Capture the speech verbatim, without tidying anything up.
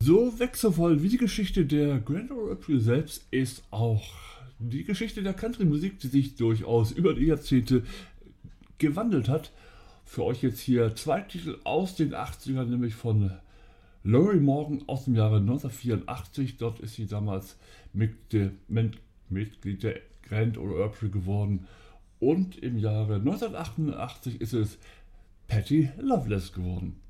So wechselvoll wie die Geschichte der Grand Ole Opry selbst ist auch die Geschichte der Country-Musik, die sich durchaus über die Jahrzehnte gewandelt hat. Für euch jetzt hier zwei Titel aus den achtzigern, nämlich von Lorrie Morgan aus dem Jahre neunzehnhundertvierundachtzig. Dort ist sie damals Mitglied der Grand Ole Opry geworden. Und im Jahre neunzehnhundertachtundachtzig ist es Patty Loveless geworden.